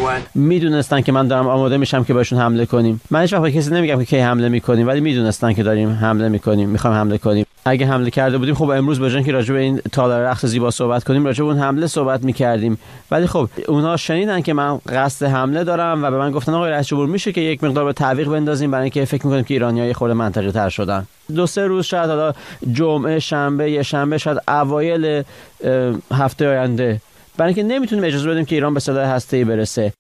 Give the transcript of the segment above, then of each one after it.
میدونستن که من دارم آماده میشم که بهشون حمله کنیم. من هیچ وقت کسی نمیگم که کی حمله میکنیم، ولی میدونستن که داریم حمله میکنیم، میخوایم حمله کنیم. اگه حمله کرده بودیم خب امروز به جای اینکه راجع به این تالار رقص زیبا صحبت کنیم، راجع به اون حمله صحبت میکردیم. ولی خب اونها شنیدن که من قصد حمله دارم و به من گفتن آقای رئیس جمهور میشه که یک مقدار به تعویق بندازیم، برای اینکه فکر میکنیم که ایرانی‌ها یه خورده منطقی تر شدن. 2-3 روز شاید، حالا جمعه، شنبه، یه شنبه، شاید اوایل هفته آینده، برای اینکه نمیتونیم اجازه بدیم که ایران به سلاح هسته‌ای برسه.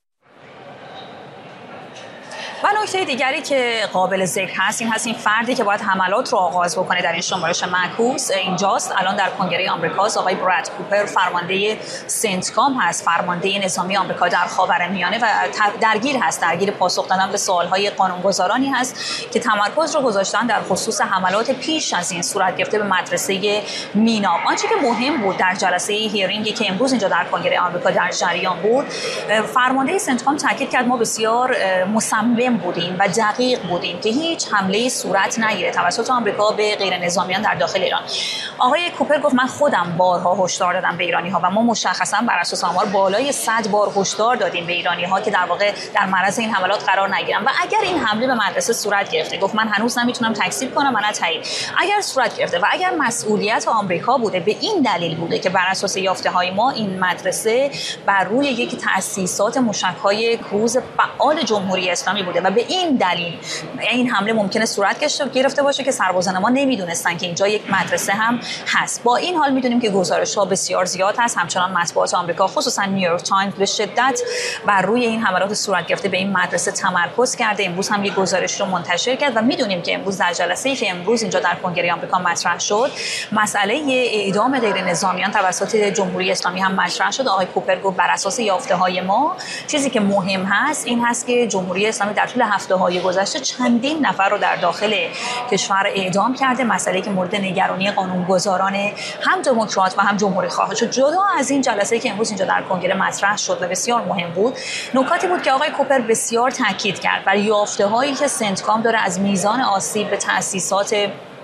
و نکته دیگری که قابل ذکر هست این فردی که باید حملات رو آغاز بکنه در این شمارش معکوس اینجاست. الان در کنگره آمریکاست. آقای براد کوپر فرمانده سنتکام هست، فرمانده نظامی آمریکا در خاورمیانه، و درگیر پاسخ دادن به سوالهای قانونگذارانی هست که تمرکز رو گذاشتن در خصوص حملات پیش از این صورت گرفته به مدرسه مینا. آنچه که مهم بود در جلسه هیرینگی که امروز اینجا در کنگره آمریکا در جریان بود، فرمانده سنتکام تاکید کرد ما بسیار مصمم بودیم و دقیق بودیم که هیچ حمله صورت نگیره توسط آمریکا به غیر نظامیان در داخل ایران. آقای کوپر گفت من خودم بارها هشدار دادم به ایرانی‌ها و ما مشخصا بر اساس آمار بالای 100 بار هشدار دادیم به ایرانی‌ها که در واقع در معرض این حملات قرار نگیرن. و اگر این حمله به مدرسه صورت گرفته، گفت من هنوز نمیتونم تکذیب کنم و نه تایید، اگر صورت گرفته و اگر مسئولیت آمریکا بوده، به این دلیل بوده که بر اساس یافته‌های ما این مدرسه بر روی یک تأسیسات موشک‌های کروز فعال جمهوری اسلامی بوده و به این دلیل این حمله ممکنه صورت گرفته باشه که سربازان ما نمیدونستن که اینجا یک مدرسه هم هست. با این حال میدونیم که گزارش‌ها بسیار زیاد هست. همچنان مطبوعات آمریکا خصوصا نیویورک تایمز به شدت بر روی این حملات صورت گرفته به این مدرسه تمرکز کرده. امروز هم یک گزارش رو منتشر کرد و میدونیم که امروز در جلسه‌ای که امروز اینجا در کنگره آمریکا مطرح شد، مسئله اعدام غیر نظامیان توسط جمهوری اسلامی هم مطرح شد. آقای کوپر گفت بر اساس یافته‌های ما چیزی که مهم هست این هست که جمهوری اسلامی در طول هفته‌های گذشته چندین نفر رو در داخل کشور اعدام کرده، مسئله که مورد نگرانی قانونگذاران هم دموکرات و هم جمهوری خواه شد. جدا از این جلسه‌ای که امروز اینجا در کنگره مطرح شد و بسیار مهم بود، نکاتی بود که آقای کوپر بسیار تاکید کرد بر یافته‌هایی که سنتکام داره از میزان آسیب به تأسیسات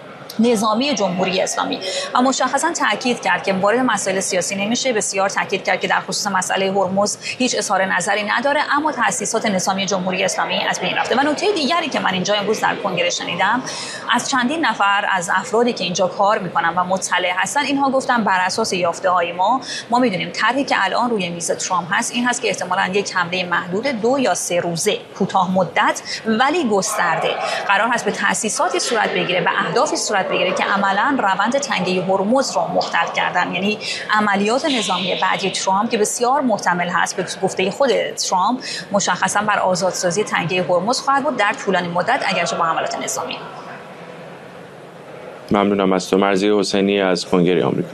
نظامی جمهوری اسلامی و مشخصا تاکید کرد که وارد مسائل سیاسی نمیشه. بسیار تاکید کرد که در خصوص مسئله هرمز هیچ اظهار نظری نداره، اما تأسیسات نظامی جمهوری اسلامی از بین رفته. و نکته دیگری که من اینجا امروز در کنگره شنیدم از چندین نفر از افرادی که اینجا کار میکنن و مطلع هستن، اینها گفتن بر اساس یافته‌های ما میدونیم طرحی که الان روی میز ترامپ هست این هست که احتمالاً یک حمله محدود 2 یا 3 روزه کوتاه مدت ولی گسترده قرار هست به تأسیساتی صورت بگیره و اهدافی صورت بگیره که عملاً روند تنگه هرمز رو مختل کردن. یعنی عملیات نظامی بعدی ترامپ که بسیار محتمل هست به گفته خود ترامپ مشخصاً بر آزادسازی تنگه هرمز خواهد بود در طولانی مدت اگرچه با حملات نظامی. ممنونم از تو. مرضیه حسینی از کنگره آمریکا.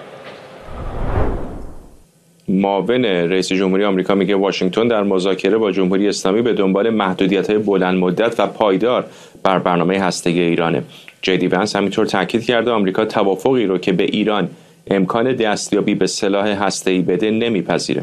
معاون رئیس جمهوری آمریکا میگه واشنگتن در مذاکره با جمهوری اسلامی به دنبال محدودیت‌های بلند مدت و پایدار بر برنامه هسته‌ای ایرانه. جدی وانس همینطور تاکید کرده آمریکا توافقی رو که به ایران امکان دستیابی به سلاح هسته‌ای بده نمیپذیره.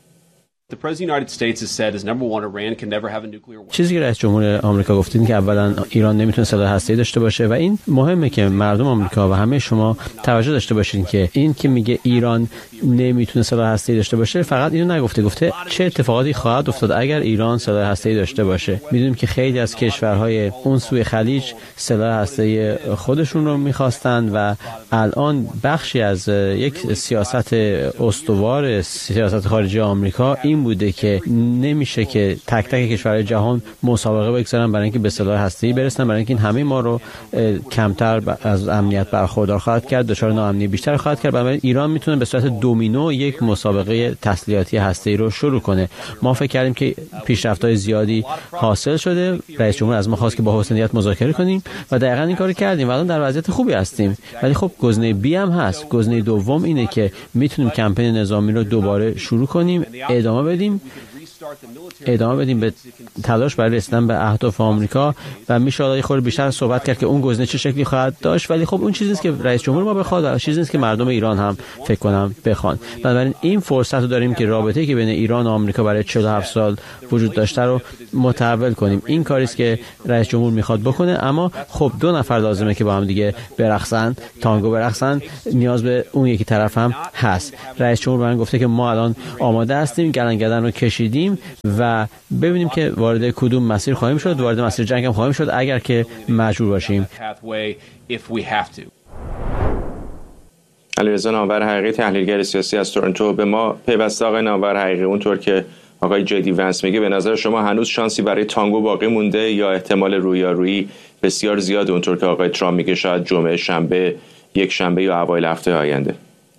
چیزی که رئیس جمهور آمریکا گفتین که اولا ایران نمیتونه سلاح هسته‌ای داشته باشه و این مهمه که مردم آمریکا و همه شما توجه داشته باشین که این که میگه ایران نمیتونه سلاح هسته‌ای داشته باشه فقط اینو نگفته، گفته چه اتفاقاتی خواهد افتاد اگر ایران سلاح هسته‌ای داشته باشه. میدونیم که خیلی از کشورهای اون سوی خلیج سلاح هسته‌ای خودشون رو میخواستن و الان بخشی از یک سیاست استوار سیاست خارجی آمریکا این بوده که نمیشه که تک تک کشورهای جهان مسابقه بگذارن برای اینکه به سلاح هسته‌ای برسن، برای اینکه این همه ما رو کمتر از امنیت برخوردار خواهد کرد، دچار ناامنی بیشتر خواهد کرد. برای ایران میتونه به صورت دومینو یک مسابقه تسلیحاتی هسته‌ای رو شروع کنه. ما فکر کردیم که پیشرفت‌های زیادی حاصل شده، رئیس جمهور از ما خواست که با حسنیت مذاکره کنیم و دقیقاً این کارو کردیم و الان در وضعیت خوبی هستیم. ولی خب گزینه بی هم هست. گزینه دوم اینه که میتونیم کمپین نظامی رو دوباره شروع کنیم، ادامه بدیم به تلاش برای رسیدن به اهداف آمریکا و میشه یه خورده بیشتر صحبت کرد که اون گزینه چه شکلی خواهد داشت. ولی خب اون چیزی نیست که رئیس جمهور ما بخواد و چیزی نیست که مردم ایران هم فکر کنم بخوان. بنابراین این فرصت رو داریم که رابطه‌ای که بین ایران و آمریکا برای 47 سال وجود داشته رو متحول کنیم. این کاری است که رئیس جمهور میخواد بکنه، اما خب 2 نفر لازمه که با هم دیگه برقصن، تانگو برقصن. نیاز به اون یکی طرف هم هست. رئیس جمهور من گفته که ما الان آماده هستیم، گلنگدن رو کشیدیم باشیم و ببینیم که وارد کدوم مسیر خواهیم شد، وارد مسیر جنگ هم خواهیم شد اگر که مجبور باشیم. علیرضا نامور حقیقی، تحلیلگر سیاسی از تورنتو، به ما پیوسته. آقای نامور حقیقی، اونطور که آقای جدی ونس میگه، به نظر شما هنوز شانسی برای تانگو باقی مونده یا احتمال رویارویی بسیار زیاد اونطور که آقای ترامپ میگه شاید جمعه، شنبه، یک شنبه یا اوایل هفته آینده؟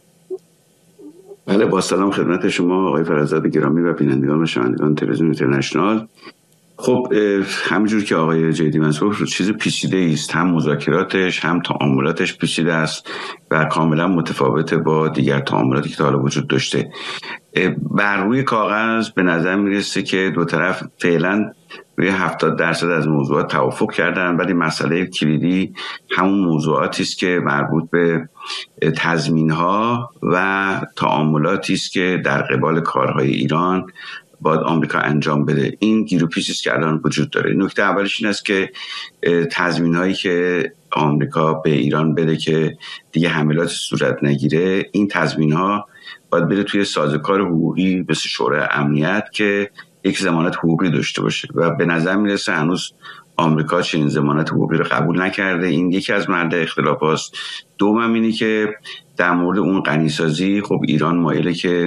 بله، با سلام خدمت شما آقای فرزاد گرامی و بینندگان و شنوندگان تلویزیون اینترنشنال. خب همینجور که آقای جدی ونس گفت، چیز پیچیده است، هم مذاکراتش هم تعاملاتش پیچیده است و کاملا متفاوته با دیگر تعاملاتی که تا حالا وجود داشته. بر روی کاغذ به نظر میرسه که دو طرف فعلا روی 70% از موضوعات توافق کردن، ولی مسئله کلیدی همون موضوعاتی است که مربوط به تضمین‌ها و تعاملاتی است که در قبال کارهای ایران باید آمریکا انجام بده. این گیر و پیچی است که الان وجود داره. نکته اولش این است که تضمین‌هایی که آمریکا به ایران بده که دیگه حملات صورت نگیره، این تضمین‌ها باید بره توی سازوکار حقوقی مثل شورای امنیت که یک ضمانت حقوقی داشته باشه و به نظر میرسه هنوز آمریکا چنین ضمانت حقوقی رو قبول نکرده. این یکی از محل اختلاف هاست. دوم اینی که در مورد اون غنیسازی، خب ایران مایله که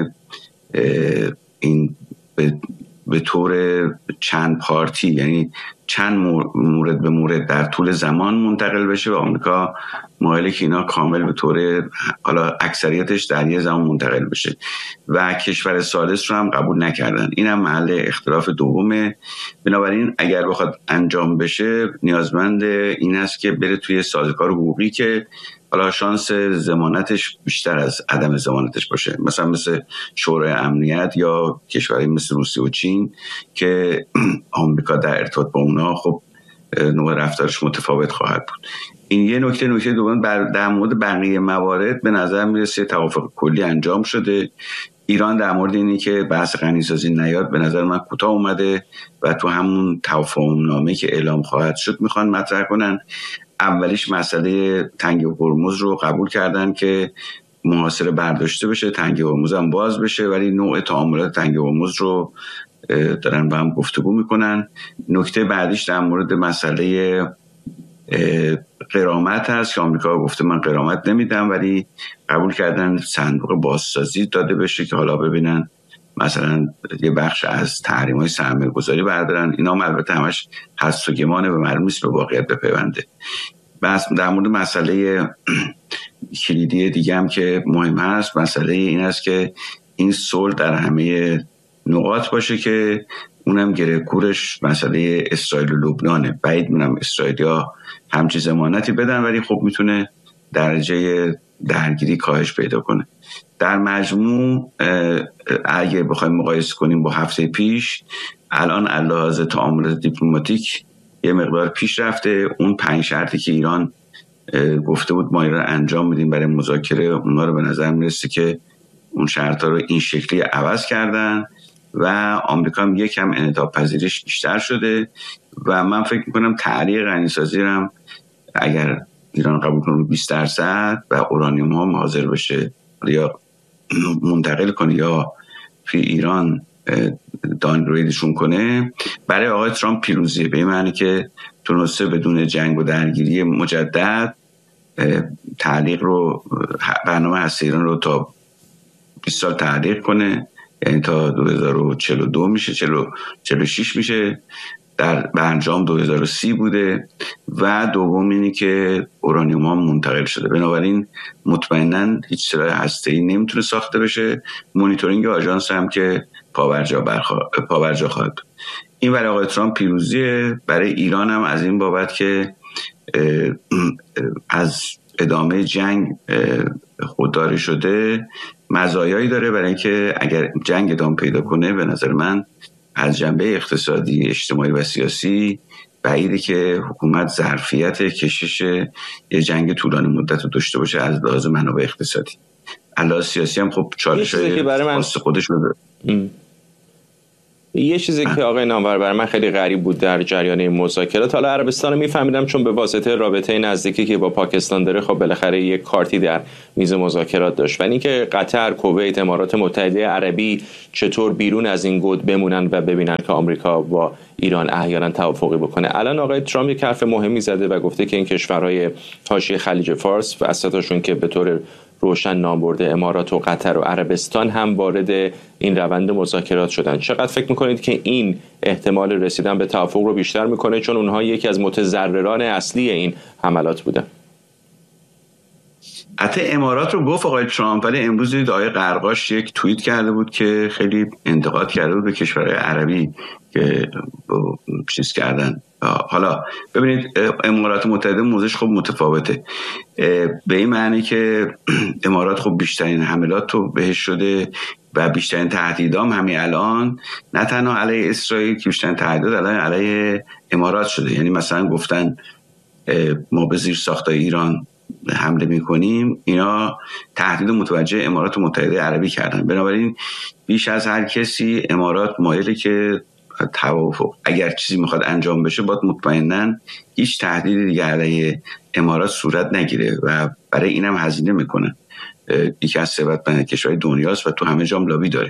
این به طور چند پارتی، یعنی چند مورد به مورد در طول زمان منتقل بشه و آمریکا مایله که اینا کامل به طور حالا اکثریتش در یه زمان منتقل بشه و کشور ثالث رو هم قبول نکردن. این هم محل اختلاف دومه. بنابراین اگر بخواد انجام بشه نیازمند این است که بره توی سازوکار حقوقی که حالا شانس ضمانتش بیشتر از عدم ضمانتش باشه، مثل شورای امنیت یا کشورهای مثل روسیه و چین که آمریکا در ارتباط با اونا خب نوع رفتارش متفاوت خواهد بود. این یه نکته دوم. در مورد بقیه موارد به نظر میرسه توافق کلی انجام شده. ایران در مورد اینی که بحث غنیسازی نیاد به نظر من کوتاه اومده و تو همون توافقنامه که اعلام خواهد شد میخوان مطرح کنن. اولیش مسئله تنگه هرمز رو قبول کردن که محاصره برداشته بشه، تنگه هرمز هم باز بشه، ولی نوع تعاملات تنگه هرمز رو دارن با هم گفتگو میکنن. نکته بعدیش در مورد مسئله غرامت هست که آمریکا گفته من غرامت نمیدم، ولی قبول کردن صندوق بازسازی داده بشه که حالا ببینن مثلا یه بخش از تحریم‌های سرمایه‌گذاری بردارن. اینا البته همش حدس و گمانه و معلوم نیست به واقعیت بپیونده. بس در مورد مسئله کلیدی دیگه هم که مهم هست، مسئله این است که این صلح در همه نقاط باشه که اونم گره کورش مسئله اسرائیل و لبنانه. بعید می‌دونم اسرائیلیا همچین ضمانتی بدن، ولی خب میتونه درجه درگیری کاهش پیدا کنه. در مجموع اگه بخوایم مقایسه کنیم با هفته پیش، الان علاوه تعاملات دیپلماتیک یه مقدار پیش رفته. اون 5 شرطی که ایران گفته بود ما ایران انجام میدیم برای مذاکره، اونا رو به نظر میرسه که اون شرطا رو این شکلی عوض کردن و آمریکا هم یکم انعطاف پذیریش بیشتر شده و من فکر میکنم تعلیق غنیسازی هم اگر ایران قبول کنه 20% و اورانیوم ها حاضر بشه یا منتقل کنه یا توی ایران دانگریدشون کنه، برای آقای ترامپ پیروزیه. به این معنی که تونسته بدون جنگ و درگیری مجدد تعلیق رو، برنامه هسته ایران رو تا 20 سال تعلیق کنه، یعنی تا 2042 میشه، 46 میشه، در انجام 2030 بوده و دوم اینی که اورانیوم ها منتقل شده. بنابراین مطمئناً هیچ سلاح هسته‌ای نمیتونه ساخته بشه. مونیتورینگ آژانس هم که پاورجا خواهد. این برای آقای ترامپ پیروزیه. برای ایران هم از این بابت که از ادامه جنگ خودداری شده مزایایی داره، برای اینکه اگر جنگ ادامه پیدا کنه به نظر من از جنبه اقتصادی، اجتماعی و سیاسی بعیده که حکومت ظرفیت کشش یه جنگ طولانی مدت رو داشته باشه از لحاظ منابع اقتصادی. علاوه سیاسی هم خب چالش‌های خاص خودش رو داره. یه چیزی که آقای نامور برای من خیلی غریب بود در جریان این مذاکرات، حالا عربستان رو میفهمیدم چون به واسطه رابطه نزدیکی که با پاکستان داره خب بالاخره یک کارتی در میز مذاکرات داشت، ولی اینکه قطر، کویت، امارات متحده عربی چطور بیرون از این گود بمونن و ببینن که آمریکا با ایران احیانا توافقی بکنه. الان آقای ترامپ یک حرف مهمی زده و گفته که این کشورهای حاشیه خلیج فارس و اساسشون که به طور روشن نام برده امارات و قطر و عربستان هم وارد این روند مذاکرات شدن. چقدر فکر میکنید که این احتمال رسیدن به توافق رو بیشتر میکنه، چون اونها یکی از متضرران اصلی این حملات بودن؟ حتی امارات رو گفت آقای ترامپ، ولی امروز دید آقای قرقاش یک توییت کرده بود که خیلی انتقاد کرده بود به کشورهای عربی که چیز کردن. حالا ببینید امارات متحده موضعش خب متفاوته، به این معنی که امارات خب بیشترین حملات رو بهش شده و بیشترین تهدیدام همین الان نه تنها علیه اسرائیل که بیشترین تهدید الان علیه امارات شده. یعنی مثلا گفتن ما به زیر ساختای ایران حمله میکنیم، اینا تهدید متوجه امارات متحده عربی کردن. بنابراین بیش از هر کسی امارات مایله که توافق اگر چیزی میخواد انجام بشه باید مطمئناً هیچ تهدیدی دیگه علیه امارات صورت نگیره و برای اینم هزینه میکنن. یکی از ثروتمند کشورهای دنیاست و تو همه جام لابی داره.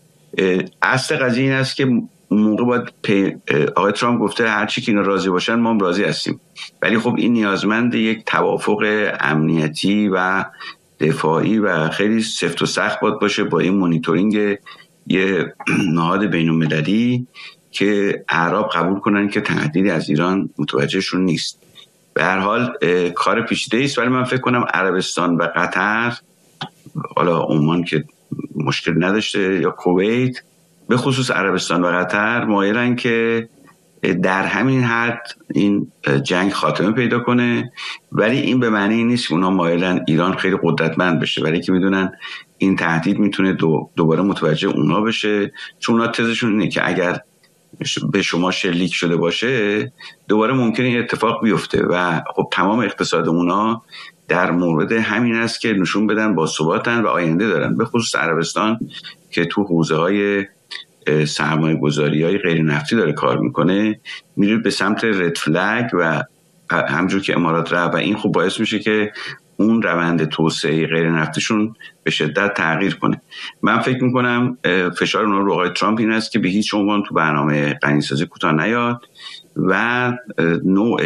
اصل قضیه این است که موقع باید آقای ترامپ گفته هر چی که اینا راضی باشن ما هم راضی هستیم، ولی خب این نیازمند یک توافق امنیتی و دفاعی و خیلی سفت و سخت باشه با این مانیتورینگ یه نهاد بین‌المللی که اعراب قبول کنن که تهدیدی از ایران متوجهشون نیست. به هر حال کار پیچیده است، ولی من فکر کنم عربستان و قطر، حالا عمان که مشکل نداشته یا کویت، به خصوص عربستان و قطر مایلن که در همین حد این جنگ خاتمه پیدا کنه، ولی این به معنی نیست که اونا مایلن ایران خیلی قدرتمند بشه، ولی که میدونن این تهدید میتونه دوباره متوجه اونا بشه، چون اونا تزشون اینه که اگر به شما شلیک شده باشه دوباره ممکنه این اتفاق بیفته و خب تمام اقتصاد اونا در مورد همین است که نشون بدن با ثباتن و آینده دارن. به خصوص عربستان که تو حوزه‌های سرمایه گذاری های غیر نفتی داره کار میکنه، میره به سمت رد فلگ و همجور که امارات رفت و این خب باعث میشه که اون روند توسعه غیر نفتیشون به شدت تغییر کنه. من فکر میکنم فشار اون رو آقای ترامپ این است که به هیچ عنوان تو برنامه غنیسازی کوتاه نیاد و نوع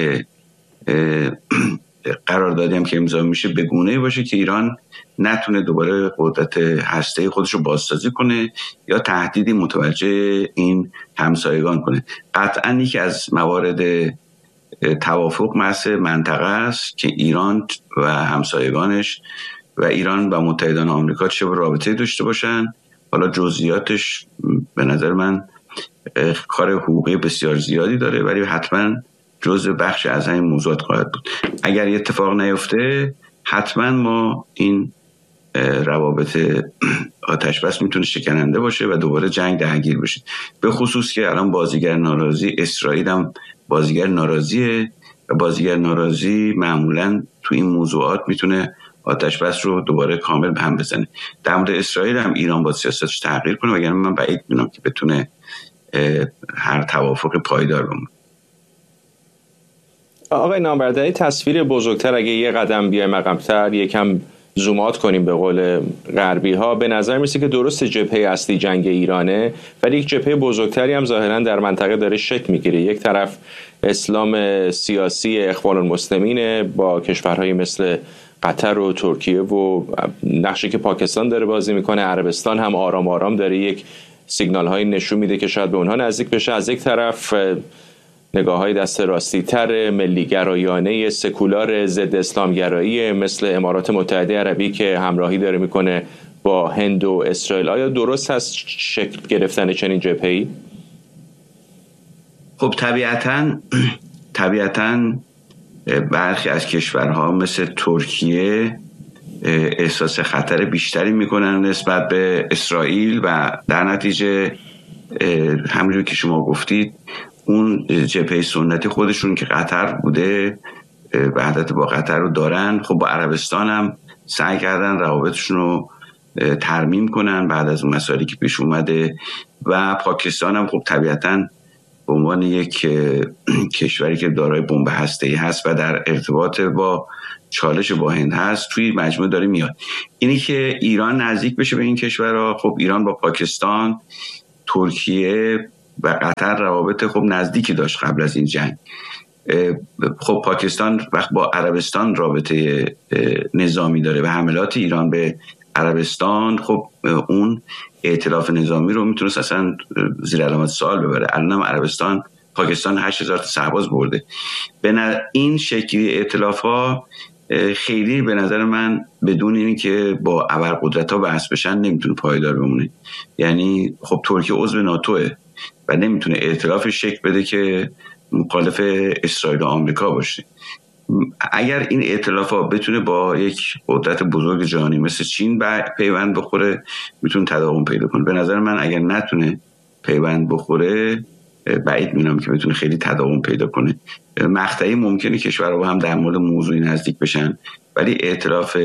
قراردادی هم که امضا میشه به گونه‌ای باشه که ایران نتونه دوباره قدرت هسته‌ای خودش رو بازسازی کنه یا تهدیدی متوجه این همسایگان کنه. قطعاً یکی از موارد توافق محض منطقه است که ایران و همسایگانش و ایران و متحدان آمریکا چه رابطه داشته باشن. حالا جزئیاتش به نظر من کار حقوقی بسیار زیادی داره، ولی حتما جزء بخش از همین موضوعات خواهد بود. اگر یه اتفاق نیفته حتما ما این روابط آتش بس میتونه شکننده باشه و دوباره جنگ درگیر بشه، به خصوص که الان بازیگر ناراضی اسرائیل هم بازیگر ناراضیه و بازیگر ناراضی معمولا تو این موضوعات میتونه آتش بس رو دوباره کامل به هم بزنه. در مورد اسرائیل هم ایران با سیاستش تغییر کنه، وگرنه من بعید میدونم که بتونه هر توافق پایدار بمونه. آقای نامبرداری، تصویر بزرگتر اگه یه قدم بیایم عقب‌تر یکم زومات کنیم به قول غربی ها، به نظر میسه که درست جبهه اصلی جنگ ایرانه، ولی یک جبهه بزرگتری هم ظاهرا در منطقه داره شکل میگیره. یک طرف اسلام سیاسی اخوان المسلمین با کشورهای مثل قطر و ترکیه و نقشی که پاکستان داره بازی میکنه، عربستان هم آرام آرام داره یک سیگنال های نشون میده که شاید به اونها نزدیک بشه. از یک طرف نگاه های دست راستی تر ملیگرایانه سکولار ضد اسلامگرایی مثل امارات متحده عربی که همراهی داره میکنه با هند و اسرائیل. آیا درست هست شکل گرفتن چنین جبهه‌ای؟ خب طبیعتاً برخی از کشورها مثل ترکیه احساس خطر بیشتری میکنن نسبت به اسرائیل و در نتیجه همونجور که شما گفتید اون جبهه سنتی خودشون که قطر بوده وحدت با قطر رو دارن، خب با عربستان هم سعی کردن روابطشون رو ترمیم کنن بعد از مسائلی که پیش اومده. و پاکستان هم خب طبیعتاً به عنوان یک کشوری که دارای بمب هسته‌ای هست و در ارتباط با چالش با هند هست توی مجموعه داره میاد. اینی که ایران نزدیک بشه به این کشورها، خب ایران با پاکستان، ترکیه و قطر روابط خب نزدیکی داشت قبل از این جنگ. خب پاکستان وقت با عربستان رابطه نظامی داره و حملات ایران به عربستان خب اون ائتلاف نظامی رو میتونست اصلا زیر علامت سوال ببره. الان هم پاکستان 8000 سرباز برده. این شکلی ائتلاف‌ها خیلی به نظر من بدون اینی که با ابرقدرت‌ها بحث بشن نمیتونه پایدار بمونه. یعنی خب ترکیه عضو ناتوه و نمیتونه ائتلاف شکل بده که مخالف اسرائیل و آمریکا باشه. اگر این ائتلاف‌ها بتونه با یک قدرت بزرگ جهانی مثل چین پیوند بخوره میتونه تداوم پیدا کنه. به نظر من اگر نتونه پیوند بخوره بعید می‌دونم که بتونه خیلی تداوم پیدا کنه. مقطعی ممکنه کشورها با هم در مورد موضوعی نزدیک بشن ولی ائتلاف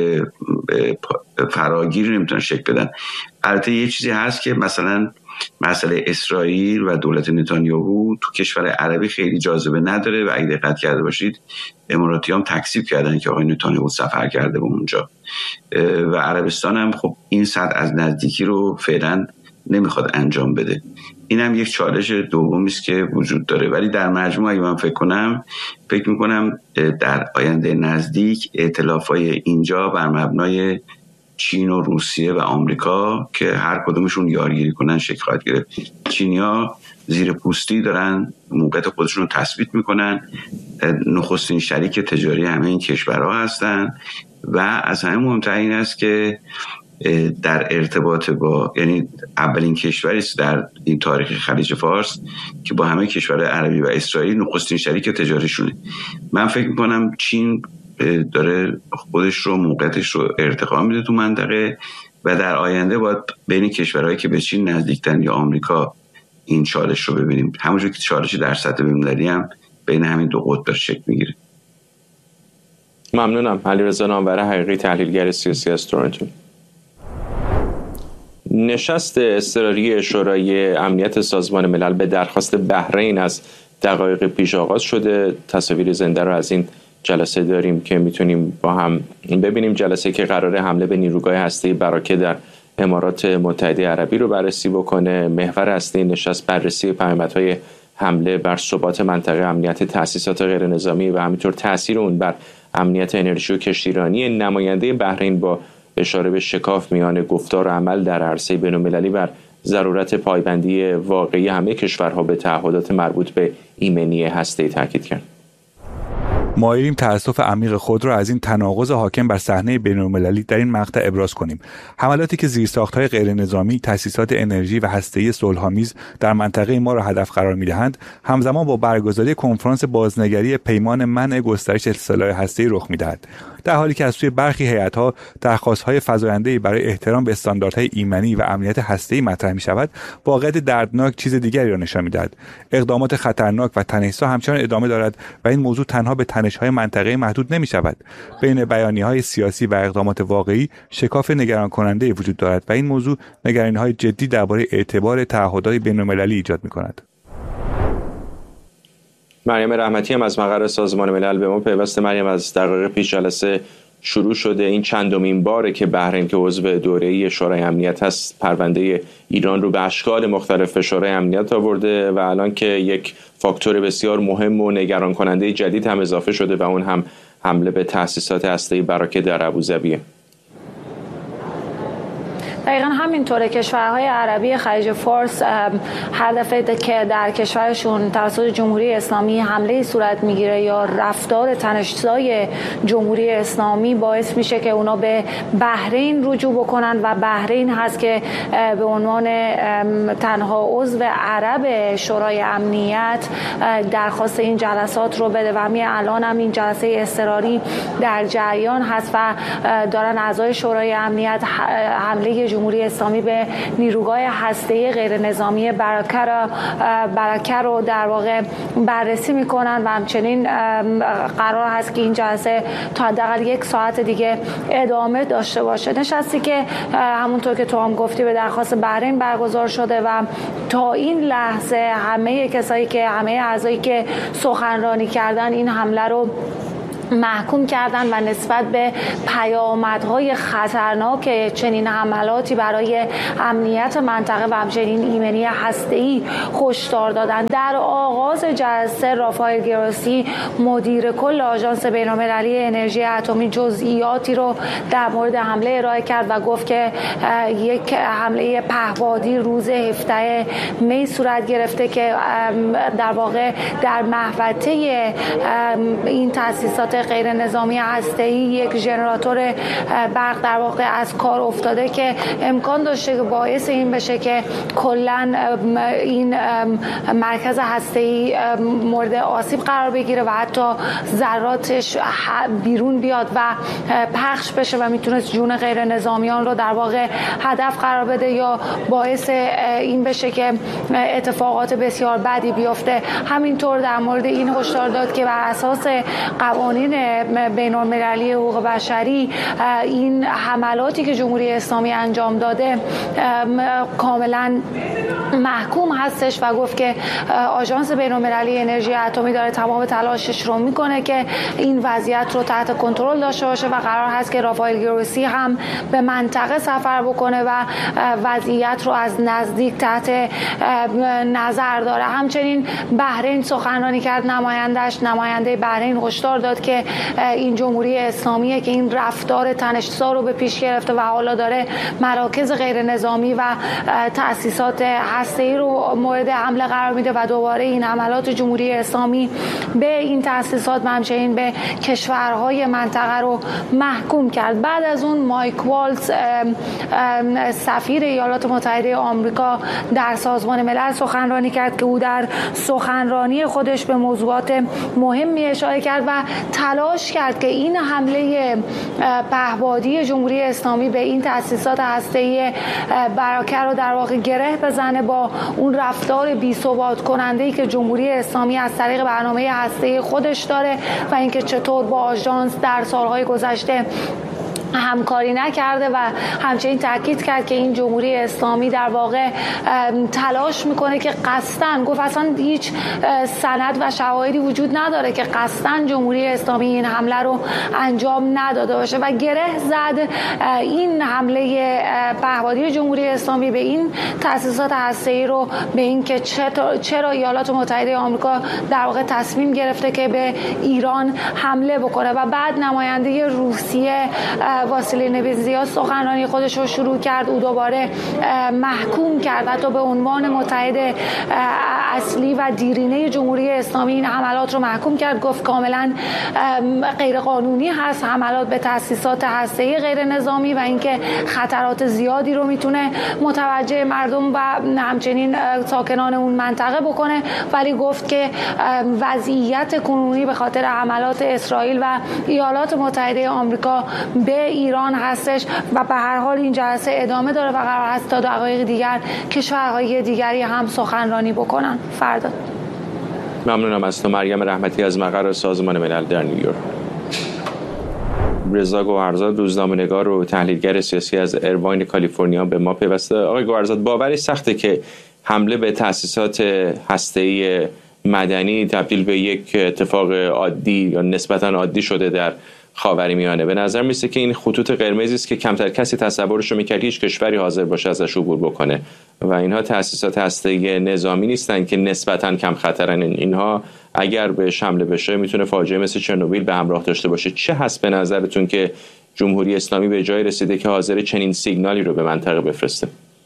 فراگیری نمیتونن شکل بدن. البته یه چیزی هست که مثلا مسئله اسرائیل و دولت نتانیاهو تو کشور عربی خیلی جاذبه نداره و اگه دقت کرده باشید اماراتی هم تکذیب کردن که آقای نتانیاهو سفر کرده به اونجا و عربستان هم خب این سطح از نزدیکی رو فعلا نمیخواد انجام بده. این هم یک چالش دومی است که وجود داره. ولی در مجموع اگه من فکر میکنم در آینده نزدیک ائتلاف‌های اینجا بر مبنای چین و روسیه و آمریکا که هر کدومشون یارگیری کنن شکل خواهد گرفت. چینی‌ها زیر پوستی دارن موقعیت خودشون رو تثبیت میکنن، نخستین شریک تجاری همه این کشورها هستن و از همه مهمتر این است که در ارتباط با یعنی اولین کشوری است در این تاریخ خلیج فارس که با همه کشورهای عربی و اسرائیل نخستین شریک تجاریشونه. من فکر میکنم چین داره خودش رو موقعیتش رو ارتقا میده تو منطقه و در آینده باید بین کشورهایی که به چین نزدیکتن یا آمریکا این چالش رو ببینیم. همونجور که چالشی در سطح بین‌المللی هم بین همین دو قطب شکل میگیره. ممنونم. علیرضا نامور حقیقی، تحلیلگر سیاسی از تورنتو. نشست اضطراری شورای امنیت سازمان ملل به درخواست بحرین از دقایق پیش آغاز شده. تصاویر زنده رو از این جلسه داریم که میتونیم با هم ببینیم. جلسه که قراره حمله به نیروگاه هسته‌ای براکه در امارات متحده عربی رو بررسی بکنه. محور اصلی نشست بررسی پیامدهای حمله بر ثبات منطقه، امنیت تأسیسات غیر نظامی و همینطور تاثیر اون بر امنیت انرژی و کشتیرانی. نماینده بحرین با اشاره به شکاف میان گفتار و عمل در عرصه بین‌المللی بر ضرورت پایبندی واقعی همه کشورها به تعهدات مربوط به ایمنی هسته‌ای تاکید کرد. مایلیم تأسف عمیق خود را از این تناقض حاکم بر صحنه بین‌المللی در این مقطع ابراز کنیم. حملاتی که زیرساخت‌های غیر نظامی، تأسیسات انرژی و هسته‌ای صلح‌آمیز در منطقه ما را هدف قرار می‌دهند، همزمان با برگزاری کنفرانس بازنگری پیمان منع گسترش سلاح هسته‌ای رخ می‌دهد. در حالی که از سوی برخی هیئت‌ها درخواست‌های فزاینده‌ای برای احترام به استانداردهای ایمنی و امنیت هسته‌ای مطرح می‌شود، واقعیت دردناک چیز دیگری را نشان می‌دهد. اقدامات خطرناک و تنش‌زا همچنان ادامه دارد و این موضوع تنها به تنش‌های منطقه‌ای محدود نمی‌شود. بین بیانیه‌های سیاسی و اقدامات واقعی شکاف نگران کننده وجود دارد و این موضوع نگرانی‌های جدی درباره اعتبار تعهدات بین‌المللی ایجاد می‌کند. مریم رحمتی هم از مقر سازمان ملل به ما پیوسته. مریم، از دقایق پیش جلسه شروع شده. این چندمین باره که بحرین که عضو دوره‌ای شورای امنیت هست پرونده ایران رو به اشکال مختلف به شورای امنیت آورده و الان که یک فاکتور بسیار مهم و نگران کننده جدید هم اضافه شده و اون هم حمله به تأسیسات هسته‌ای براکه در ابوظبیه. دقیقا همینطوره. کشورهای عربی خلیج فارس هدف که در کشورشون توسط جمهوری اسلامی حمله صورت میگیره یا رفتار تنش‌زای جمهوری اسلامی باعث میشه که اونا به بحرین رجوع بکنن و بحرین هست که به عنوان تنها عضو عرب شورای امنیت درخواست این جلسات رو بده و همین الان هم این جلسه اضطراری در جریان هست و دارن اعضای شورای امنیت حمله جمهوری اسلامی به نیروگاه هسته‌ای غیر نظامی براکه رو در واقع بررسی میکنن و همچنین قرار هست که این جلسه تا حداقل 1 ساعت دیگه ادامه داشته باشه. نشستی که همونطور که تو هم گفتی به درخواست بحرین برگزار شده و تا این لحظه همه اعضایی که سخنرانی کردن این حمله رو محکوم کردن و نسبت به پیامدهای خطرناک چنین حملاتی برای امنیت منطقه و همچنین ایمنی هسته‌ای هشدار دادن. در آغاز جلسه رافائل گروسی مدیر کل آژانس بین‌المللی انرژی اتمی جزئیاتی رو در مورد حمله ارائه کرد و گفت که یک حمله پهپادی روز 17 می صورت گرفته که در واقع در محوطه این تأسیسات غیر نظامی هسته‌ای یک ژنراتور برق در واقع از کار افتاده که امکان داشته که باعث این بشه که کلاً این مرکز هسته‌ای مورد آسیب قرار بگیره و حتی ذراتش بیرون بیاد و پخش بشه و میتونست جون غیر نظامیان رو در واقع هدف قرار بده یا باعث این بشه که اتفاقات بسیار بدی بیفته. همینطور در مورد این هشدار داد که بر اساس قوانین بین‌المللی حقوق بشری این حملاتی که جمهوری اسلامی انجام داده کاملا محکوم هستش و گفت که آژانس بین‌المللی انرژی اتمی داره تمام تلاشش رو میکنه که این وضعیت رو تحت کنترل داشته باشه و قرار هست که رافائل گروسی هم به منطقه سفر بکنه و وضعیت رو از نزدیک تحت نظر داره. همچنین بحرین سخنرانی کرد. نماینده بحرین هشدار داد که این جمهوری اسلامیه که این رفتار تنش‌زا رو به پیش گرفته و حالا داره مراکز غیر نظامی و تأسیسات هسته‌ای رو مورد حمله قرار میده و دوباره این حملات جمهوری اسلامی به این تأسیسات و همچنین به کشورهای منطقه رو محکوم کرد. بعد از اون مایک والتز سفیر ایالات متحده آمریکا در سازمان ملل سخنرانی کرد که او در سخنرانی خودش به موضوعات مهمی اشاره کرد و تلاش کرد که این حمله پهپادی جمهوری اسلامی به این تأسیسات هسته‌ای براکه رو در واقع گره بزنه با اون رفتار بی‌ثبات کننده‌ای که جمهوری اسلامی از طریق برنامه هسته‌ای خودش داره و اینکه چطور با آژانس در سالهای گذشته همکاری نکرده و همچنین تاکید کرد که این جمهوری اسلامی در واقع تلاش میکنه که قصداً، گفت اصلا هیچ سند و شواهدی وجود نداره که قصداً جمهوری اسلامی این حمله رو انجام نداده باشه و گره زد این حمله پهپادی جمهوری اسلامی به این تأسیسات هسته‌ای رو به این که چرا ایالات متحده آمریکا در واقع تصمیم گرفته که به ایران حمله بکنه و بعد نماینده روسیه واسیلی نبیزیا سخنرانی خودش رو شروع کرد. او دوباره محکوم کرد حتی به عنوان متحد اصلی و دیرینه جمهوری اسلامی این حملات رو محکوم کرد. گفت کاملا غیر قانونی هست حملات به تأسیسات هسته‌ای غیر نظامی و اینکه خطرات زیادی رو میتونه متوجه مردم و همچنین ساکنان اون منطقه بکنه، ولی گفت که وضعیت کنونی به خاطر حملات اسرائیل و ایالات متحده آمریکا به ایران هستش و به هر حال این جلسه ادامه داره و قرار هست تا دقایق دیگر کشورهای دیگری هم سخنرانی بکنن. فردا ممنونم از تو مریم رحمتی از مقر سازمان ملل در نیویورک. رضا گوهرزاد روزنامه‌نگار و تحلیلگر سیاسی از ایرواین کالیفرنیا به ما پیوسته. آقای گوهرزاد، باورش سخته که حمله به تأسیسات هسته‌ای مدنی تبدیل به یک اتفاق عادی یا نسبتاً عادی شده در خاورمیانه. به نظر میسه که این خطوط قرمزی است که کمتر کسی تصورش رو میکرد هیچ کشوری حاضر باشه ازش عبور بکنه و اینها تأسیسات هسته‌ای نظامی نیستن که نسبتاً کم خطرن. اینها اگر به حمله بشه میتونه فاجعه مثل چرنوبیل به همراه داشته باشه. چه هست به نظرتون که جمهوری اسلامی به جای رسیده که حاضر چنین سیگنالی رو به منطقه بفرسته؟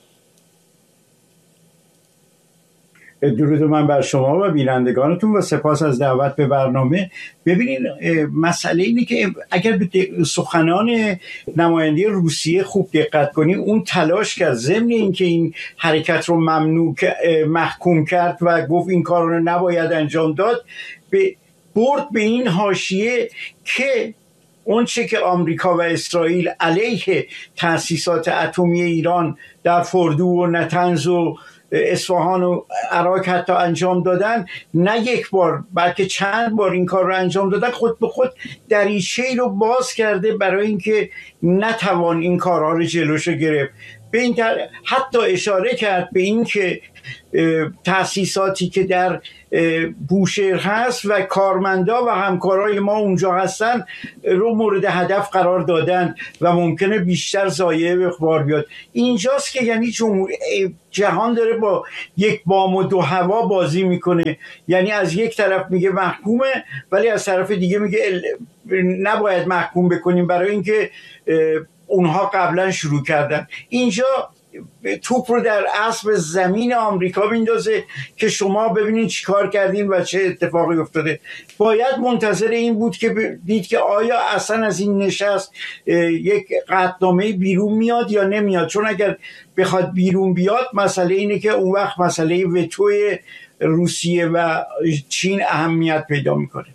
درود من بر شما و بینندگانتون و سپاس از دعوت به برنامه. ببینید مسئله اینه که اگر به سخنان نماینده روسیه خوب دقت کنیم، اون تلاش کرد ضمن اینکه این حرکت رو محکوم کرد و گفت این کار رو نباید انجام داد، برد به این حاشیه که اون چه که آمریکا و اسرائیل علیه تأسیسات اتمی ایران در فردو و نتنز و اصفهان و عراق حتی انجام دادن، نه یک بار بلکه چند بار این کار رو انجام دادن، خود به خود دریچه‌ای رو باز کرده برای اینکه نتوان این کارها رو جلوشو گرفت. به این حتی اشاره کرد به این که تأسیساتی که در بوشهر هست و کارمندا و همکارای ما اونجا هستن رو مورد هدف قرار دادن و ممکنه بیشتر ضایعه به بار بیاد. اینجاست که یعنی جهان داره با یک بام و دو هوا بازی میکنه، یعنی از یک طرف میگه محکومه ولی از طرف دیگه میگه نباید محکوم بکنیم برای اینکه اونها قبلا شروع کردن. اینجا توپ رو در اسب زمین آمریکا میندازه که شما ببینید چی کار کردین و چه اتفاقی افتاده. باید منتظر این بود که دید که آیا اصلا از این نشست یک قطعنامه بیرون میاد یا نمیاد، چون اگر بخواد بیرون بیاد مسئله اینه که اون وقت مسئله وتوی روسیه و چین اهمیت پیدا میکنه.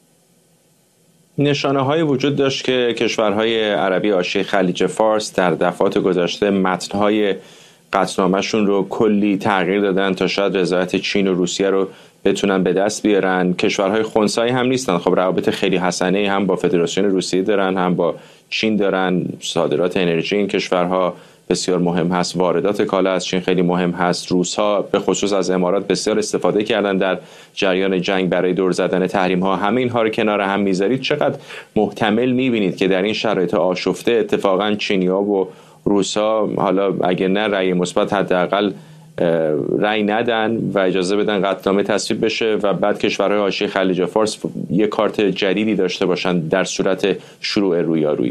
نشانه های وجود داشت که کشورهای عربی حاشیه خلیج فارس در دفعات گذشته متنهای قطعنامه‌شون رو کلی تغییر دادن تا شاید رضایت چین و روسیه رو بتونن به دست بیارن. کشورهای خنثی هم نیستن، خب روابط خیلی حسنه هم با فدراسیون روسیه دارن هم با چین دارن. صادرات انرژی این کشورها بسیار مهم هست، واردات کالا از چین خیلی مهم هست. روس‌ها به خصوص از امارات بسیار استفاده کردن در جریان جنگ برای دور زدن تحریم‌ها. همه اینها رو کنار هم می‌ذارید، چقدر محتمل می‌بینید که در این شرایط آشفته اتفاقاً چینی‌ها و روس‌ها حالا اگه نه رأی مثبت حداقل رأی ندن و اجازه بدن قطعنامه تصویب بشه و بعد کشورهای حاشیه خلیج فارس یک کارت جدیدی داشته باشن در صورت شروع رویارویی؟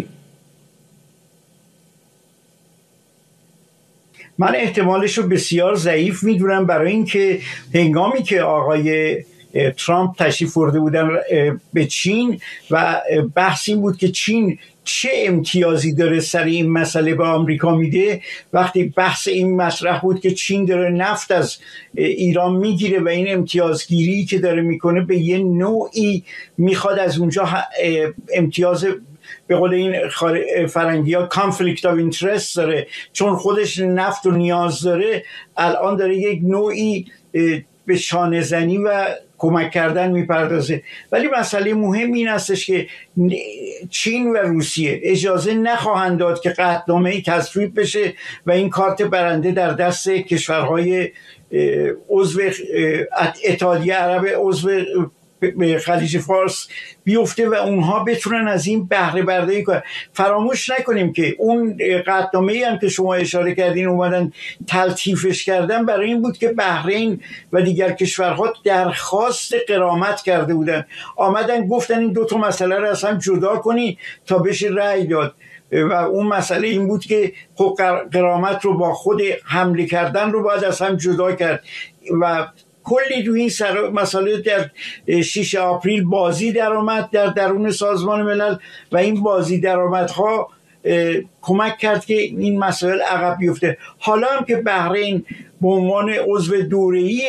من احتمالش رو بسیار ضعیف میدونم، برای اینکه هنگامی که آقای ترامپ تشریف برده بودن به چین و بحث این بود که چین چه امتیازی داره سر این مسئله به آمریکا میده، وقتی بحث این مطرح بود که چین داره نفت از ایران میگیره و این امتیازگیری که داره میکنه به یه نوعی میخواد از اونجا امتیاز، به قول این فرنگی ها conflict of interest داره، چون خودش نفت و نیاز داره، الان داره یک نوعی به شانه زنی و کمک کردن میپردازه. ولی مسئله مهم این هستش که چین و روسیه اجازه نخواهند داد که قطعنامه‌ای تصویب بشه و این کارت برنده در دست کشورهای عضو اتحادیه عرب عضو خلیج فارس بیفته و اونها بتونن از این بهره برداری کنن. فراموش نکنیم که اون قطعنامه‌ای هم که شما اشاره کردین اومدن تلطیفش کردن برای این بود که بحرین و دیگر کشورها درخواست غرامت کرده بودن، آمدن گفتن این دو تا مسئله رو از هم جدا کنی تا بشه رأی داد و اون مسئله این بود که غرامت رو با خود حمله کردن رو باید از هم جدا کرد و کلی روی این مسئله در 6 آپریل بازی درآمد در درون سازمان ملل و این بازی درآمدها کمک کرد که این مسائل عقب بیفته. حالا هم که بحرین به عنوان عضو دوره‌ای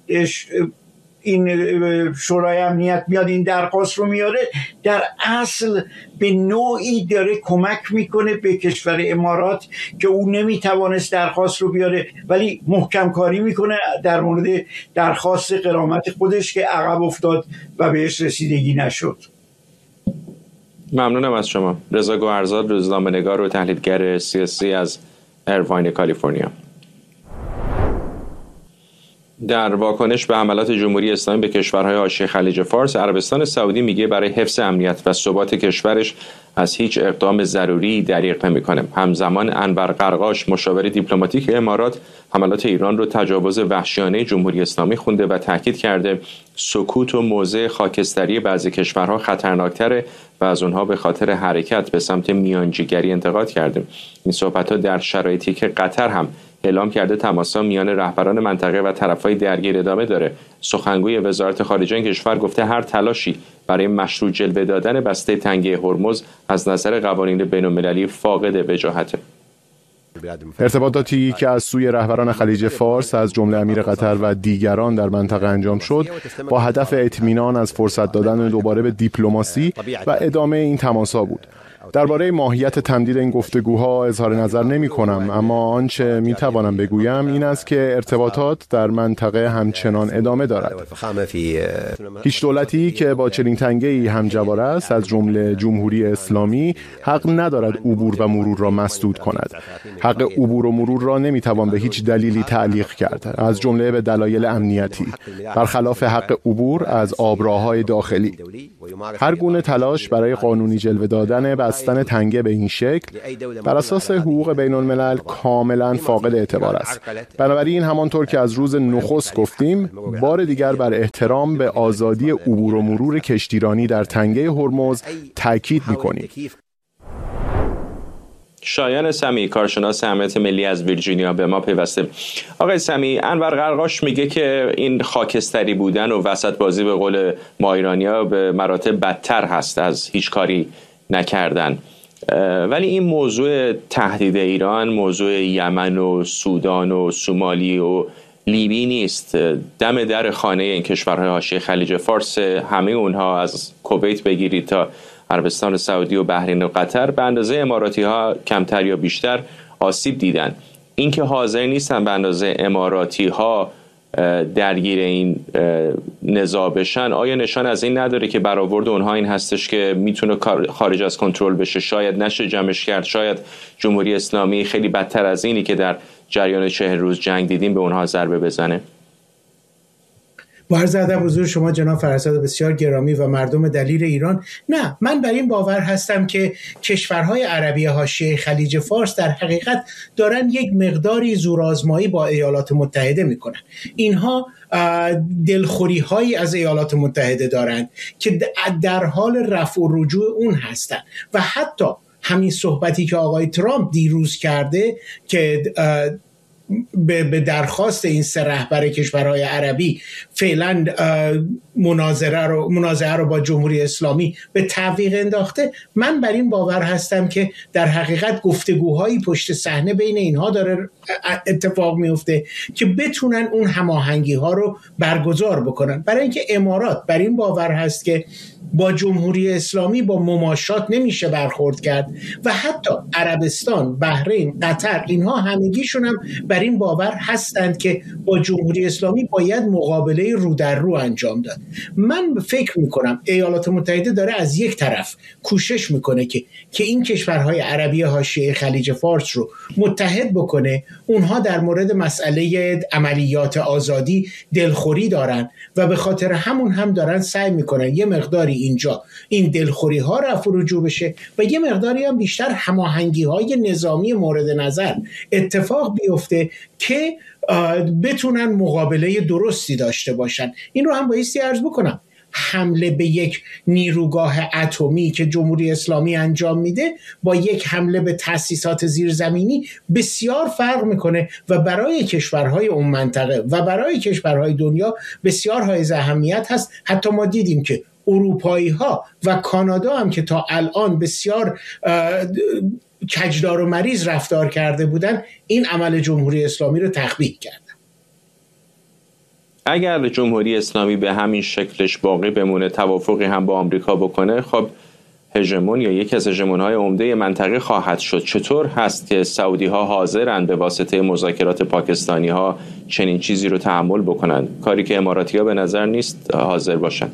این شورای امنیت میاد این درخواست رو میاره، در اصل به نوعی داره کمک میکنه به کشور امارات که اون نمیتوانست درخواست رو بیاره ولی محکم کاری میکنه در مورد درخواست غرامت خودش که عقب افتاد و بهش رسیدگی نشد. ممنونم از شما. رضا گوهرزاد، روزنامه‌نگار و تحلیلگر سیاسی از ایرواین، کالیفرنیا. در واکنش به حملات جمهوری اسلامی به کشورهای حاشیه خلیج فارس، عربستان سعودی میگه برای حفظ امنیت و ثبات کشورش از هیچ اقدام ضروری دریغ نمیکنه. همزمان انور قرقاش، مشاور دیپلماتیک امارات، حملات ایران رو تجاوز وحشیانه جمهوری اسلامی خونده و تاکید کرده سکوت و موضع خاکستری بعضی کشورها خطرناکتره و از اونها به خاطر حرکت به سمت میانجیگری انتقاد کرده. این صحبت‌ها در شرایطی که قطر هم اعلام کرده تماس‌ها میان رهبران منطقه و طرفای درگیر ادامه داره. سخنگوی وزارت خارجه این کشور گفته هر تلاشی برای مشروع جلوه دادن بسته تنگه هرمز از نظر قوانین بین‌المللی فاقد وجاهته. ارتباطاتی که از سوی رهبران خلیج فارس از جمله امیر قطر و دیگران در منطقه انجام شد با هدف اطمینان از فرصت دادن دوباره به دیپلماسی و ادامه این تماس‌ها بود. درباره ماهیت تمدید این گفتگوها اظهار نظر نمی کنم، اما آنچه می توانم بگویم این است که ارتباطات در منطقه همچنان ادامه دارد. هیچ دولتی که با چنین تنگه‌ای همجوار است از جمله جمهوری اسلامی حق ندارد عبور و مرور را مسدود کند. حق عبور و مرور را نمی توان به هیچ دلیلی تعلیق کرد، از جمله به دلایل امنیتی، برخلاف حق عبور از آبراهای داخلی. هر گونه تلاش برای قانونی جلوه دادن بستن تنگه به این شکل بر اساس حقوق بین الملل کاملا فاقد اعتبار است. بنابراین همانطور که از روز نخست گفتیم، بار دیگر بر احترام به آزادی عبور و مرور کشتیرانی در تنگه هرمز تاکید می‌کنیم. شایان سمی، کارشناس امنیت ملی از ویرجینیا، به ما پیوسته. آقای سمی، انور قرقاش میگه که این خاکستری بودن و وسط بازی به قول ما ایرانی‌ها به مراتب بدتر هست از هیچ کاری نکردن. ولی این موضوع تهدید ایران موضوع یمن و سودان و سومالی و لیبی نیست. دم در خانه این کشورهای حاشیه خلیج فارس، همه اونها از کویت بگیرید تا عربستان سعودی و بحرین و قطر به اندازه اماراتی ها کمتر یا بیشتر آسیب دیدن. اینکه حاضر نیستن به اندازه اماراتی ها درگیر این نزاع بشن، آیا نشان از این نداره که برآورد اونها این هستش که میتونه خارج از کنترل بشه؟ شاید نشه جمعش کرد، شاید جمهوری اسلامی خیلی بدتر از اینی که در جریان 40 روز جنگ دیدیم به اونها ضربه بزنه. با عرض ادب حضور شما جناب فرزاد بسیار گرامی و مردم دلیر ایران، نه، من بر این باور هستم که کشورهای عربی حاشیه خلیج فارس در حقیقت دارن یک مقداری زورآزمایی با ایالات متحده میکنن. اینها دلخوری هایی از ایالات متحده دارند که در حال رفع و رجوع اون هستن و حتی همین صحبتی که آقای ترامپ دیروز کرده که به درخواست این سه رهبر کشورهای عربی فعلا منازعه رو با جمهوری اسلامی به تعویق انداخته، من بر این باور هستم که در حقیقت گفتگوهایی پشت صحنه بین اینها داره اتفاق میفته که بتونن اون هماهنگی ها رو برگزار بکنن. برای اینکه امارات بر این باور هست که با جمهوری اسلامی با مماشات نمیشه برخورد کرد و حتی عربستان، بحرین، قطر، اینها همگیشون هم بر این باور هستند که با جمهوری اسلامی باید مقابله رو در رو انجام داد. من فکر میکنم ایالات متحده داره از یک طرف کوشش میکنه که این کشورهای عربی حاشیه خلیج فارس رو متحد بکنه. اونها در مورد مسئله عملیات آزادی دلخوری دارن و به خاطر همون هم دارن سعی میکنن یه مقداری اینجا این دلخوری ها رفع و رجوع بشه و یه مقداری هم بیشتر هماهنگی های نظامی مورد نظر اتفاق بیفته که بتونن مقابله درستی داشته باشن. این رو هم بایستی عرض بکنم، حمله به یک نیروگاه اتمی که جمهوری اسلامی انجام میده با یک حمله به تأسیسات زیرزمینی بسیار فرق میکنه و برای کشورهای اون منطقه و برای کشورهای دنیا بسیار حائز اهمیت هست. حتی ما دیدیم که اروپایی ها و کانادا هم که تا الان بسیار کجدار و مریض رفتار کرده بودن، این عمل جمهوری اسلامی رو تقبیح کردن. اگر جمهوری اسلامی به همین شکلش باقی بمونه، توافقی هم با آمریکا بکنه، خب هژمون یا یکی از هژمون‌های عمده منطقه خواهد شد. چطور هست که سعودی ها حاضرند به واسطه مذاکرات پاکستانی ها چنین چیزی رو تحمل بکنن، کاری که اماراتی ها به نظر نیست حاضر باشن؟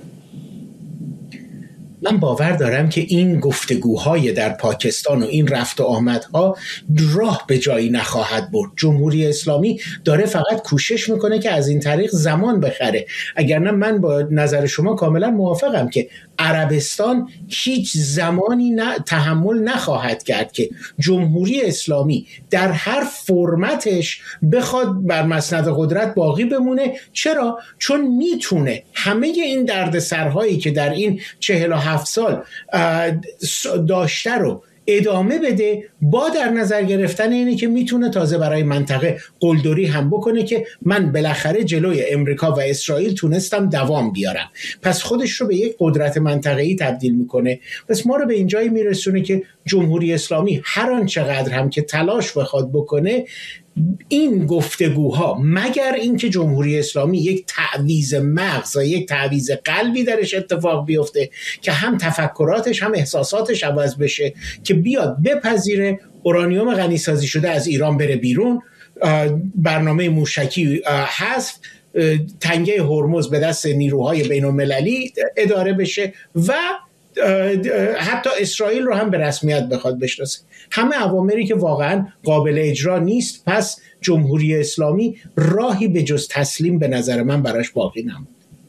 من باور دارم که این گفتگوهای در پاکستان و این رفت و آمدها راه به جایی نخواهد برد. جمهوری اسلامی داره فقط کوشش میکنه که از این طریق زمان بخره. اگر نه، من با نظر شما کاملا موافقم که عربستان هیچ زمانی تحمل نخواهد کرد که جمهوری اسلامی در هر فرمتش بخواد بر مسند قدرت باقی بمونه. چرا؟ چون میتونه همه این دردسرهایی که در این 47 سال داشته رو ادامه بده با در نظر گرفتن اینه که میتونه تازه برای منطقه قلدری هم بکنه که من بالاخره جلوی امریکا و اسرائیل تونستم دوام بیارم. پس خودش رو به یک قدرت منطقه‌ای تبدیل میکنه. پس ما رو به اینجایی میرسونه که جمهوری اسلامی هر آن چقدر هم که تلاش بخواد بکنه، این گفتگوها مگر اینکه جمهوری اسلامی یک تعویض مغز و یک تعویض قلبی درش اتفاق بیفته که هم تفکراتش هم احساساتش عوض بشه، که بیاد بپذیره اورانیوم غنی سازی شده از ایران بره بیرون، برنامه موشکی حذف، تنگه هرمز به دست نیروهای بین‌المللی اداره بشه و حتی اسرائیل رو هم به رسمیت بخواد بشناسه. همه اوامری که واقعا قابل اجرا نیست. پس جمهوری اسلامی راهی به جز تسلیم به نظر من براش باقی نموند.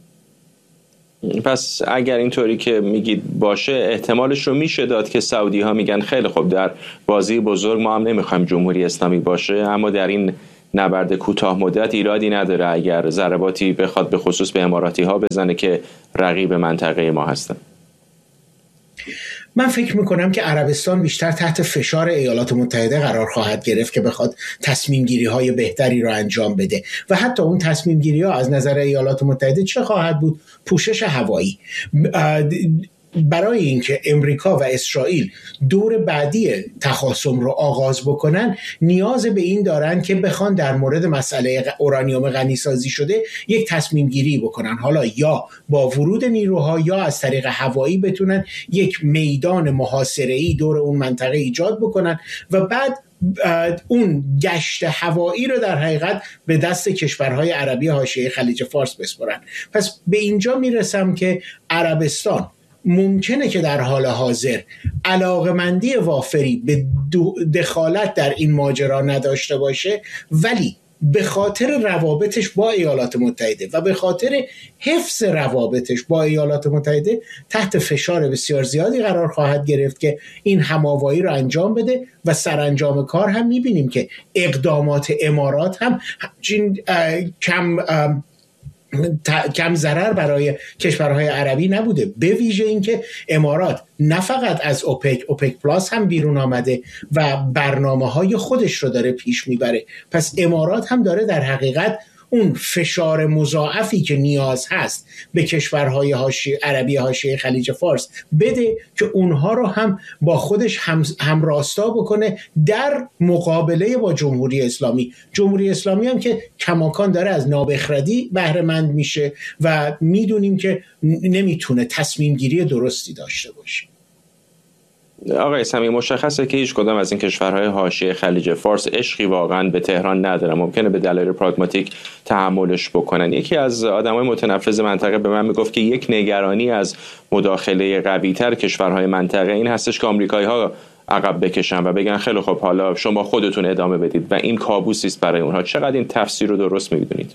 پس اگر اینطوری که میگید باشه، احتمالش رو میشه داد که سعودی ها میگن خیلی خوب، در بازی بزرگ ما هم نمیخوایم جمهوری اسلامی باشه، اما در این نبرد کوتاه مدت ایرادی نداره اگر ضرباتی بخواد به خصوص به اماراتی ها بزنه که رقیب منطقه ما هستن. من فکر میکنم که عربستان بیشتر تحت فشار ایالات متحده قرار خواهد گرفت که بخواد تصمیم گیری های بهتری رو انجام بده و حتی اون تصمیم گیری ها از نظر ایالات متحده چه خواهد بود؟ پوشش هوایی. برای اینکه امریکا و اسرائیل دور بعدی تخاصم رو آغاز بکنن، نیاز به این دارن که بخوان در مورد مسئله اورانیوم غنی سازی شده یک تصمیم گیری بکنن، حالا یا با ورود نیروها یا از طریق هوایی بتونن یک میدان محاصره‌ای دور اون منطقه ایجاد بکنن و بعد اون گشت هوایی رو در حقیقت به دست کشورهای عربی حاشیه خلیج فارس بسپارن. پس به اینجا میرسم که عربستان ممکنه که در حال حاضر علاقمندی وافری به دخالت در این ماجرا نداشته باشه، ولی به خاطر روابطش با ایالات متحده و به خاطر حفظ روابطش با ایالات متحده تحت فشار بسیار زیادی قرار خواهد گرفت که این هماوایی رو انجام بده و سرانجام کار هم میبینیم که اقدامات امارات هم کم ضرر برای کشورهای عربی نبوده، به ویژه اینکه امارات نه فقط از اوپک پلاس هم بیرون آمده و برنامه‌های خودش رو داره پیش میبره. پس امارات هم داره در حقیقت اون فشار مضاعفی که نیاز هست به کشورهای عربی حاشیه خلیج فارس بده که اونها رو هم با خودش همراستا بکنه در مقابله با جمهوری اسلامی. جمهوری اسلامی هم که کماکان داره از نابخردی بهره مند میشه و میدونیم که نمیتونه تصمیم گیری درستی داشته باشه. آقای سمی، مشخصه که هیچ کدام از این کشورهای حاشیه خلیج فارس عشقی واقعا به تهران ندارن، ممکنه به دلایل پراگماتیک تحملش بکنن. یکی از آدمای متنفذ منطقه به من میگفت که یک نگرانی از مداخله قوی‌تر کشورهای منطقه این هستش که آمریکایی‌ها عقب بکشن و بگن خیلی خب حالا شما خودتون ادامه بدید و این کابوسی است برای اونها. چقدر این تفسیر رو درست می‌دونید؟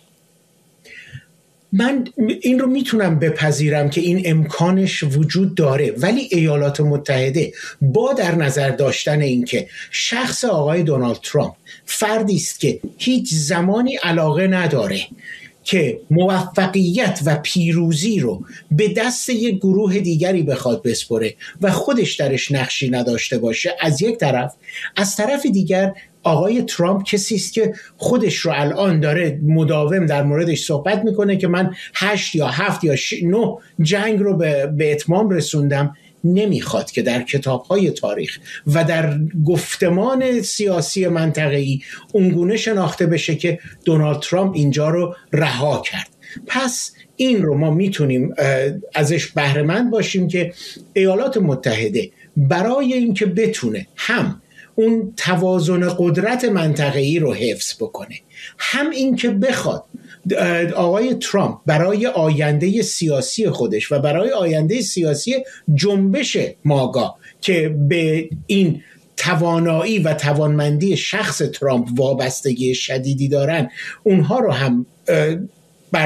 من این رو میتونم بپذیرم که این امکانش وجود داره، ولی ایالات متحده با در نظر داشتن این که شخص آقای دونالد ترامپ فردی است که هیچ زمانی علاقه نداره که موفقیت و پیروزی رو به دست یک گروه دیگری بخواد بسپره و خودش درش نقشی نداشته باشه از یک طرف، از طرف دیگر آقای ترامپ کسی است که خودش رو الان داره مداوم در موردش صحبت میکنه که من 8 یا 7 یا 9 جنگ رو به اتمام رسوندم. نمیخواد که در کتاب‌های تاریخ و در گفتمان سیاسی منطقه‌ای اونگونه شناخته بشه که دونالد ترامپ اینجا رو رها کرد. پس این رو ما میتونیم ازش بهره مند باشیم که ایالات متحده برای اینکه بتونه هم اون توازن قدرت منطقه‌ای رو حفظ بکنه، هم این که بخواد آقای ترامپ برای آینده سیاسی خودش و برای آینده سیاسی جنبش ماگا که به این توانایی و توانمندی شخص ترامپ وابستگی شدیدی دارن، اونها رو هم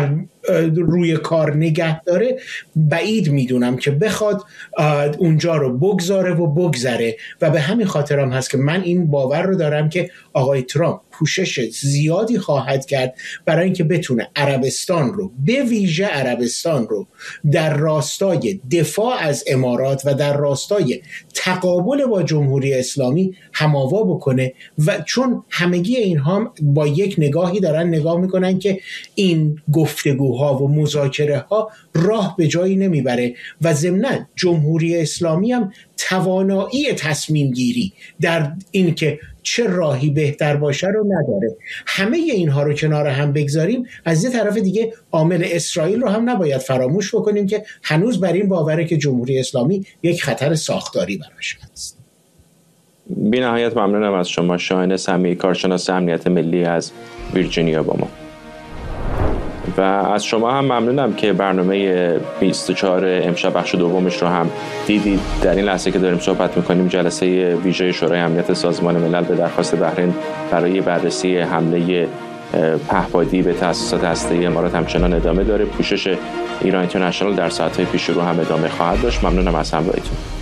روی کار نگه داره، بعید میدونم که بخواد اونجا رو بگذاره و بگذره. و به همین خاطر هم هست که من این باور رو دارم که آقای ترامپ کوشش زیادی خواهد کرد برای اینکه بتونه عربستان رو، به ویژه عربستان رو، در راستای دفاع از امارات و در راستای تقابل با جمهوری اسلامی هماوا بکنه. و چون همگی اینها با یک نگاهی دارن نگاه میکنن که این گفتگوها و مذاکره ها راه به جایی نمیبره و ضمناً جمهوری اسلامی هم توانایی تصمیم گیری در این که چه راهی بهتر باشه رو نداره. همه اینها رو کنار هم بگذاریم، از یه طرف دیگه عامل اسرائیل رو هم نباید فراموش بکنیم که هنوز بر این باوره که جمهوری اسلامی یک خطر ساختاری براش هست. بی نهایت ممنونم از شما شاهین سمیعی، کارشناس امنیت ملی از ویرجینیا با ما. و از شما هم ممنونم که برنامه 24 امشب بخش دومش رو هم دیدید. در این لحظه که داریم صحبت میکنیم جلسه ویژه شورای امنیت سازمان ملل به درخواست بحرین برای بررسی حمله پهپادی به تأسیسات هسته‌ای امارات همچنان ادامه داره. پوشش ایران اینترنشنال در ساعت‌های پیش رو هم ادامه خواهد داشت. ممنونم از همراهیتون.